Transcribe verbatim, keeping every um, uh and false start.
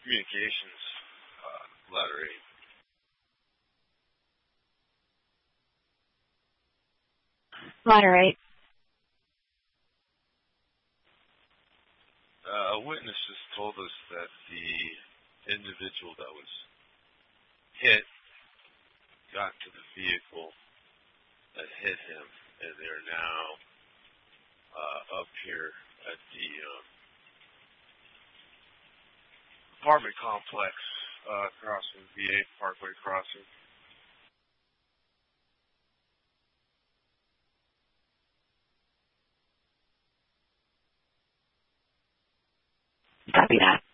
communications uh, lettering. Moderate. Uh, witnesses told us that the individual that was hit got to the vehicle that hit him, and they're now uh, up here at the um, apartment complex uh, crossing V A Parkway crossing. Copy that.